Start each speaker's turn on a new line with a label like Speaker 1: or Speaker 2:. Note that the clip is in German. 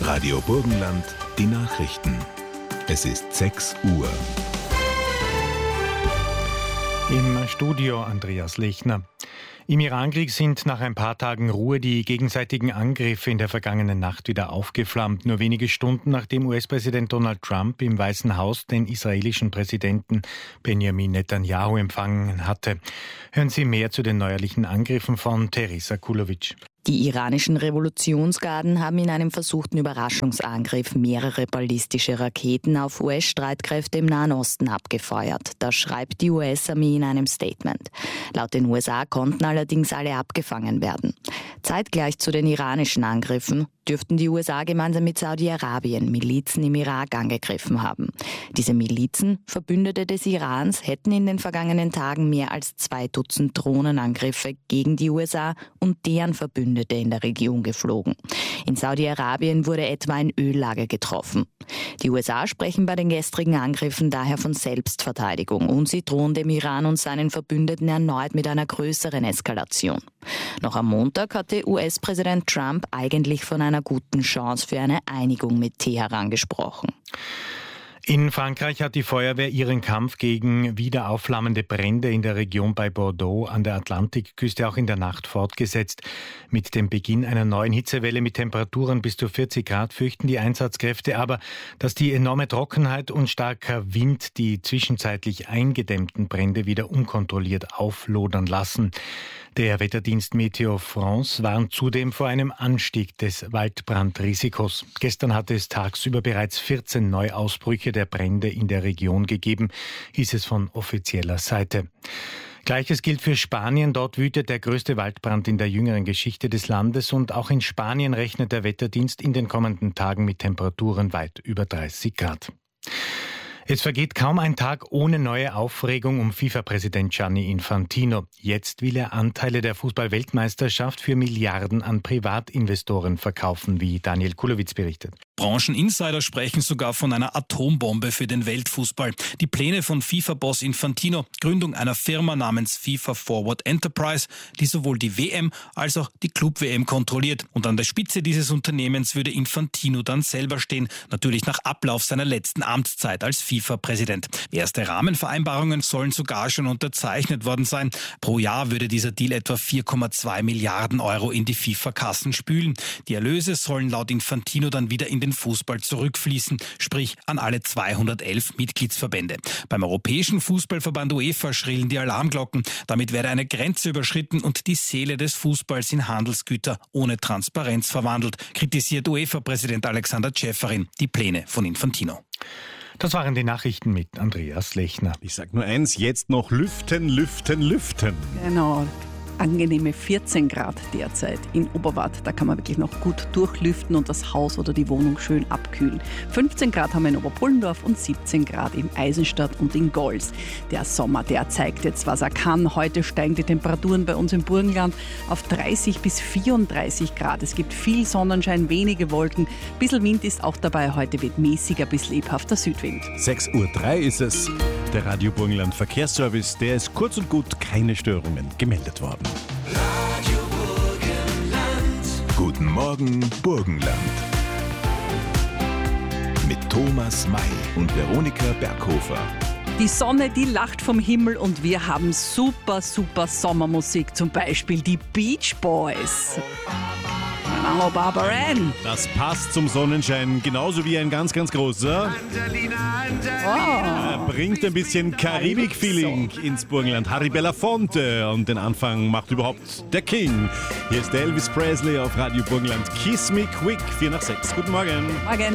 Speaker 1: Radio Burgenland, die Nachrichten. Es ist 6 Uhr.
Speaker 2: Im Studio Andreas Lechner. Im Irankrieg sind nach ein paar Tagen Ruhe die gegenseitigen Angriffe in der vergangenen Nacht wieder aufgeflammt. Nur wenige Stunden nachdem US-Präsident Donald Trump im Weißen Haus den israelischen Präsidenten Benjamin Netanyahu empfangen hatte. Hören Sie mehr zu den neuerlichen Angriffen von Teresa Kulovic.
Speaker 3: Die iranischen Revolutionsgarden haben in einem versuchten Überraschungsangriff mehrere ballistische Raketen auf US-Streitkräfte im Nahen Osten abgefeuert. Das schreibt die US-Armee in einem Statement. Laut den USA konnten allerdings alle abgefangen werden. Zeitgleich zu den iranischen Angriffen dürften die USA gemeinsam mit Saudi-Arabien Milizen im Irak angegriffen haben. Diese Milizen, Verbündete des Irans, hätten in den vergangenen Tagen mehr als 2 Dutzend Drohnenangriffe gegen die USA und deren Verbündete in der Region geflogen. In Saudi-Arabien wurde etwa ein Öllager getroffen. Die USA sprechen bei den gestrigen Angriffen daher von Selbstverteidigung und sie drohen dem Iran und seinen Verbündeten erneut mit einer größeren Eskalation. Noch am Montag hatte US-Präsident Trump eigentlich von einer guten Chance für eine Einigung mit Teheran gesprochen.
Speaker 2: In Frankreich hat die Feuerwehr ihren Kampf gegen wieder aufflammende Brände in der Region bei Bordeaux an der Atlantikküste auch in der Nacht fortgesetzt. Mit dem Beginn einer neuen Hitzewelle mit Temperaturen bis zu 40 Grad fürchten die Einsatzkräfte aber, dass die enorme Trockenheit und starker Wind die zwischenzeitlich eingedämmten Brände wieder unkontrolliert auflodern lassen. Der Wetterdienst Meteo France warnt zudem vor einem Anstieg des Waldbrandrisikos. Gestern hatte es tagsüber bereits 14 Neuausbrüche der Brände in der Region gegeben, hieß es von offizieller Seite. Gleiches gilt für Spanien. Dort wütet der größte Waldbrand in der jüngeren Geschichte des Landes und auch in Spanien rechnet der Wetterdienst in den kommenden Tagen mit Temperaturen weit über 30 Grad. Es vergeht kaum ein Tag ohne neue Aufregung um FIFA-Präsident Gianni Infantino. Jetzt will er Anteile der Fußball-Weltmeisterschaft für Milliarden an Privatinvestoren verkaufen, wie Daniel Kulowitz berichtet.
Speaker 4: Brancheninsider sprechen sogar von einer Atombombe für den Weltfußball. Die Pläne von FIFA-Boss Infantino, Gründung einer Firma namens FIFA Forward Enterprise, die sowohl die WM als auch die Club-WM kontrolliert. Und an der Spitze dieses Unternehmens würde Infantino dann selber stehen, natürlich nach Ablauf seiner letzten Amtszeit als FIFA-Präsident. Erste Rahmenvereinbarungen sollen sogar schon unterzeichnet worden sein. Pro Jahr würde dieser Deal etwa 4,2 Milliarden Euro in die FIFA-Kassen spülen. Die Erlöse sollen laut Infantino dann wieder in den Fußball zurückfließen, sprich an alle 211 Mitgliedsverbände. Beim Europäischen Fußballverband UEFA schrillen die Alarmglocken. Damit werde eine Grenze überschritten und die Seele des Fußballs in Handelsgüter ohne Transparenz verwandelt, kritisiert UEFA-Präsident Alexander Ceferin die Pläne von Infantino.
Speaker 2: Das waren die Nachrichten mit Andreas Lechner.
Speaker 5: Ich sag nur eins, jetzt noch lüften, lüften, lüften.
Speaker 6: Genau. Angenehme 14 Grad derzeit in Oberwart. Da kann man wirklich noch gut durchlüften und das Haus oder die Wohnung schön abkühlen. 15 Grad haben wir in Oberpullendorf und 17 Grad in Eisenstadt und in Gols. Der Sommer, der zeigt jetzt, was er kann. Heute steigen die Temperaturen bei uns im Burgenland auf 30 bis 34 Grad. Es gibt viel Sonnenschein, wenige Wolken. Ein bisschen Wind ist auch dabei. Heute wird mäßiger bis lebhafter Südwind.
Speaker 5: 6:03 Uhr ist es. Der Radio Burgenland Verkehrsservice, der ist kurz und gut keine Störungen gemeldet worden.
Speaker 1: Radio Burgenland. Guten Morgen, Burgenland. Mit Thomas May und Veronika Berghofer.
Speaker 6: Die Sonne, die lacht vom Himmel und wir haben super, super Sommermusik. Zum Beispiel die Beach Boys. Oh, Barbara Ann.
Speaker 5: Das passt zum Sonnenschein genauso wie ein ganz, ganz großer. Er bringt ein bisschen Karibik-Feeling ins Burgenland. Harry Belafonte. Und den Anfang macht überhaupt der King. Hier ist der Elvis Presley auf Radio Burgenland. Kiss Me Quick, 5:45. Guten Morgen.
Speaker 6: Morgen.